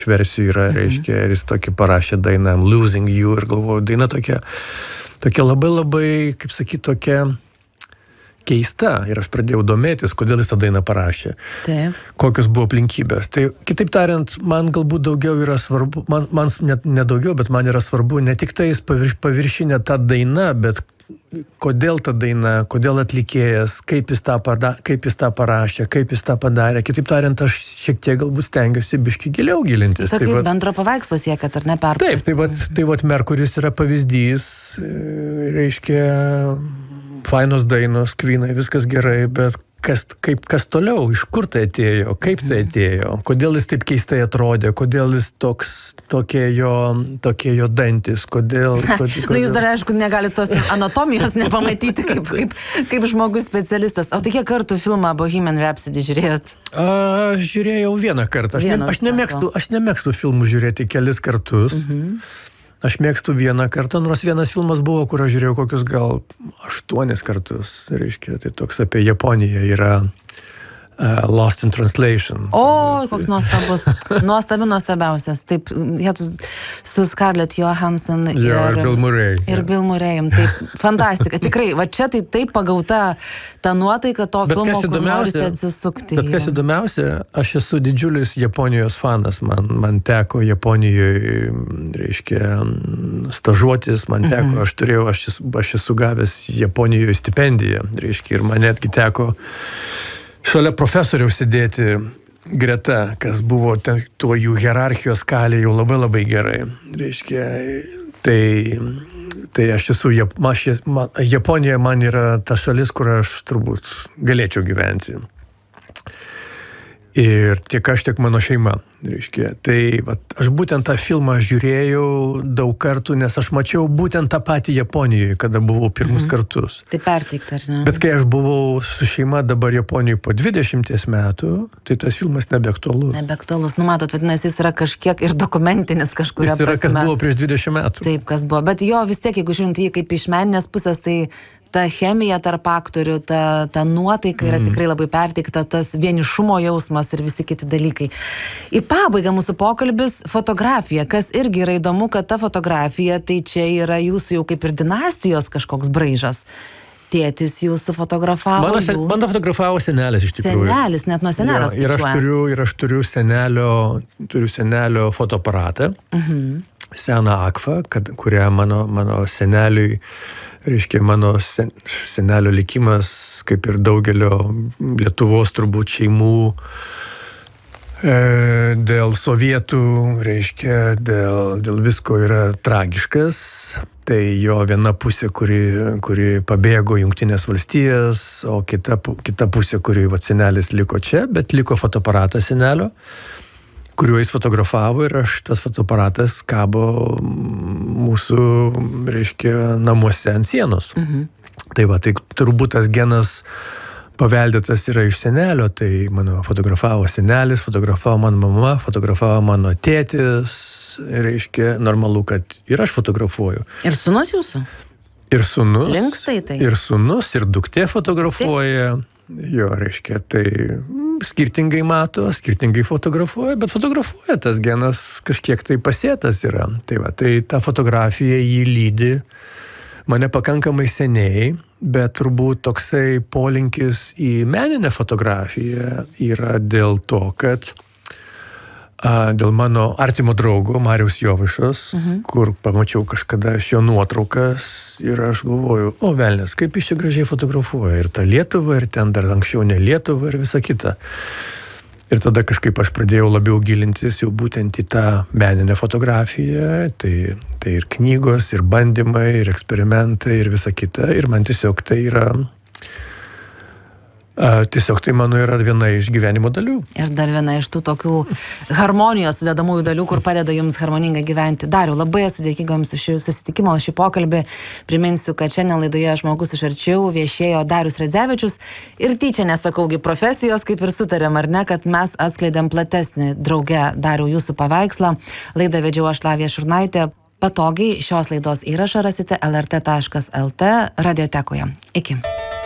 versijų yra, reiškia, ir jis tokį parašė dainą I'm Losing You ir galvoju, daina tokia labai, kaip sakyti, tokia keista ir aš pradėjau domėtis, kodėl jis tą dainą parašė. Taip. Kokios buvo aplinkybės. Tai kitaip tariant, man galbūt daugiau yra svarbu, man net nedaugiau, bet man yra svarbu ne tik tai paviršinė ta daina, bet kodėl ta daina, kodėl atlikėjas, kaip jis tą parašė, kaip jis tą padarė. Kitaip tariant, aš šiek tiek galbūt stengiuosi biškį giliau gilintis. Tokį bendro paveikslo siekiat, ar ne perprasti? Taip, tai Merkuris yra pavyzdys, reiškia, fainos dainos, Queenai, viskas gerai, bet kas toliau, iš kur tai atėjo, kaip tai atėjo, kodėl jis taip keistai atrodė, kodėl jis tokie jo dantis, kodėl... Jūs dar, aišku, negalite tos anatomijos nepamatyti kaip žmogus specialistas. O tai kiek kartų filmą Bohemian Rhapsody žiūrėjot? Žiūrėjau vieną kartą. Aš nemėgstu filmų žiūrėti kelis kartus. Aš mėgstu vieną kartą, nors vienas filmas buvo, kur aš žiūrėjau kokius gal 8 kartus, reiškia, tai toks apie Japoniją yra Lost in Translation. O, koks nuostabus, nuostabiausias. Taip, su Scarlett Johansson ir Bill Murray. Ir Bill Murray. Taip, fantastika. Tikrai, va čia tai taip pagauta ta nuotaika to filmo, kur norisi atsisukti. Bet kas įdomiausia, aš esu didžiulis Japonijos fanas. Man teko Japonijoje, reiškia, stažuotis, man teko, aš esu gavęs Japonijoje stipendiją, reiškia, ir man netgi teko šalia profesoriaus sėdėti greta, kas buvo tuo jų hierarchijos skalė jau labai gerai. Reiškia, tai aš esu, Japonija man yra ta šalis, kur aš turbūt galėčiau gyventi. Ir tiek aš, tiek mano šeima, reiškia. Tai aš būtent tą filmą žiūrėjau daug kartų, nes aš mačiau būtent tą patį Japonijoje, kada buvau pirmus kartus. Tai perteikta, ar ne? Bet kai aš buvau su šeima dabar Japonijoje po 20 metų, tai tas filmas nebeaktualus. Nebeaktualus, numatot, vadinasi, jis yra kažkiek ir dokumentinis kažkuria prasme. Jis yra, kas buvo prieš 20 metų. Taip, kas buvo. Bet jo, vis tiek, jeigu žiūrint jį kaip iš meninės pusės, tai ta chemija tarp aktorių, ta nuotaika yra tikrai labai perteikta, tas vienišumo jausmas ir visi kiti dalykai. Į pabaigą mūsų pokalbis fotografija, kas irgi yra įdomu, kad ta fotografija, tai čia yra jūsų jau kaip ir dinastijos kažkoks braižas. Tėtis jūsų fotografavo. Mano fotografavo senelis iš tikrųjų. Senelis, net nuo senelio skaičiuojant. Ir aš turiu senelio fotoaparatą, seną Agfa, kurią mano seneliui, reiškia, mano senelio likimas, kaip ir daugelio Lietuvos turbūt šeimų, dėl sovietų, reiškia, dėl visko yra tragiškas. Tai jo viena pusė, kuri pabėgo Jungtinės valstijas, o kita pusė, kuri senelis liko čia, bet liko fotoaparatas senelio, kuriuo jis fotografavo ir tas fotoaparatas kabo mūsų, reiškia, namuose ant sienos. Tai turbūt tas genas paveldėtas yra iš senelio, tai mano fotografavo senelis, fotografavo mano mama, fotografavo mano tėtis, reiškia, normalu, kad ir aš fotografuoju. Ir sūnus jūsų? Ir sūnus. Linkstai tai? Ir sūnus, ir duktė fotografuoja. Jo, reiškia, tai skirtingai mato, skirtingai fotografuoja, bet fotografuoja, tas genas kažkiek tai pasėtas yra. Tai ta fotografija jį lydi mane pakankamai seniai, bet turbūt toksai polinkis į meninę fotografiją yra dėl to, kad dėl mano artimo draugo Mariaus Jovaišos, kur pamačiau kažkada šio nuotraukas ir aš galvoju, o velnias, kaip jis čia gražiai fotografuoja, ir ta Lietuva, ir ten dar anksčiau ne Lietuva, ir visa kita. Ir tada kažkaip aš pradėjau labiau gilintis jau būtent į tą meninę fotografiją, tai ir knygos, ir bandymai, ir eksperimentai, ir visa kita, ir man tiesiog tai yra... Tiesiog tai mano yra viena iš gyvenimo dalių. Ir dar viena iš tų tokių harmonijos sudedamųjų dalių, kur padeda jums harmoningai gyventi. Dariau, labai esu dėkinga jums už šį susitikimą, už šį pokalbį. Priminsiu, kad šiandien laidoje Žmogus iš arčiau viešėjo Darius Radzevičius. Ir tyčia nesakaugi profesijos, kaip ir sutarėm, ar ne, kad mes atskleidėm platesnį drauge Dariau jūsų paveikslą. Laidą vedžiau aš Lavija Šurnaitė. Patogiai šios laidos įrašą rasite lrt.lt radiotekoje. Iki.